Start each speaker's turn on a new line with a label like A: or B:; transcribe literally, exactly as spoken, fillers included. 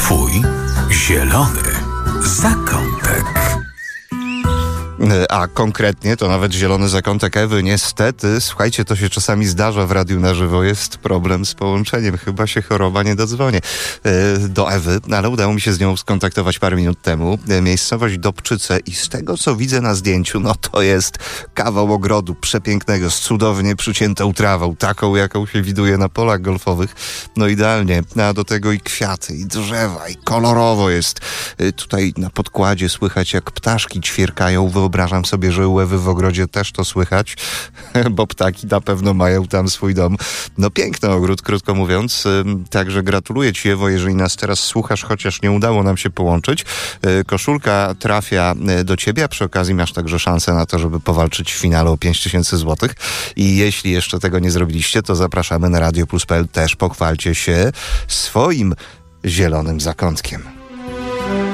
A: Twój zielony zakątek.
B: A konkretnie to nawet zielony zakątek Ewy. Niestety, słuchajcie, to się czasami zdarza w radiu na żywo. Jest problem z połączeniem. Chyba się choroba, nie dodzwonię do Ewy, ale udało mi się z nią skontaktować parę minut temu. Miejscowość Dobczyce i z tego, co widzę na zdjęciu, no to jest kawał ogrodu przepięknego, z cudownie przyciętą trawą, taką, jaką się widuje na polach golfowych. No idealnie. A do tego i kwiaty, i drzewa, i kolorowo jest. Tutaj na podkładzie słychać, jak ptaszki ćwierkają. Wyobrażam sobie, że u Ewy w ogrodzie też to słychać, bo ptaki na pewno mają tam swój dom. No piękny ogród, krótko mówiąc. Także gratuluję Ci, Ewo, jeżeli nas teraz słuchasz, chociaż nie udało nam się połączyć. Koszulka trafia do Ciebie, a przy okazji masz także szansę na to, żeby powalczyć w finale o pięć tysięcy złotych. I jeśli jeszcze tego nie zrobiliście, to zapraszamy na radio plus kropka pe el. Też pochwalcie się swoim zielonym zakątkiem.